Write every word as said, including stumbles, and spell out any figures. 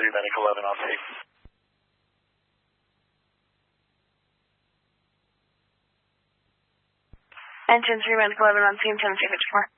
three, Medic eleven on scene. Engine three, Medic eleven on scene, Tennessee fifty-four.